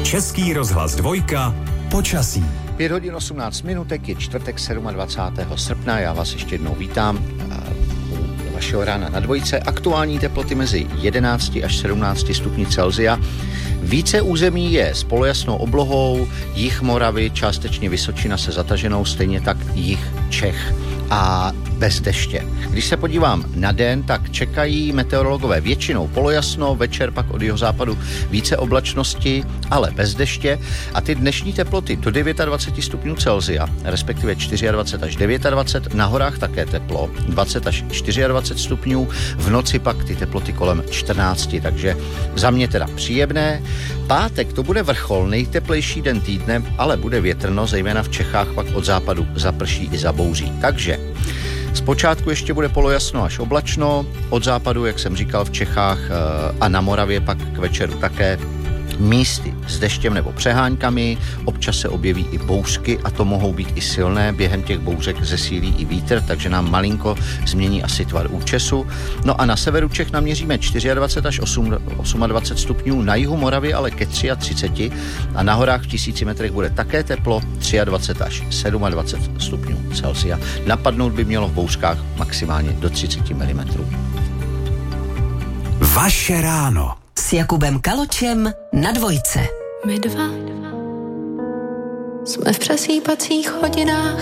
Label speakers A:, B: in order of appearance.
A: Český rozhlas 2, počasí.
B: 5 hodin 18 minutek, je čtvrtek 27. srpna, já vás ještě jednou vítám u vašeho rána na dvojce. Aktuální teploty mezi 11 až 17 stupni Celsia. Více území je s polojasnou oblohou, jih Moravy, částečně Vysočina se zataženou, stejně tak jih Čech a bez deště. Když se podívám na den, tak čekají meteorologové většinou polojasno, večer pak od jihozápadu více oblačnosti, ale bez deště a ty dnešní teploty do 29 stupňů Celsia, respektive 24 až 29, na horách také teplo, 20 až 24 stupňů, v noci pak ty teploty kolem 14, takže za mě teda příjemné. Pátek to bude vrchol, nejteplejší den týdne, ale bude větrno, zejména v Čechách pak od západu zaprší i zabouří. Takže zpočátku ještě bude polojasno až oblačno, od západu, jak jsem říkal, v Čechách a na Moravě pak k večeru také místy s deštěm nebo přeháňkami, občas se objeví i bouřky a to mohou být i silné, během těch bouřek zesílí i vítr, takže nám malinko změní asi tvar účesu. No a na severu Čech naměříme 24 až 28 stupňů, na jihu Moravy ale ke 33 a na horách v 1000 metrech bude také teplo, 23 až 27 stupňů Celsia. Napadnout by mělo v bouřkách maximálně do 30 mm.
A: Vaše ráno
C: s Jakubem Kaločem na dvojce.
D: My dva jsme v přesýpacích hodinách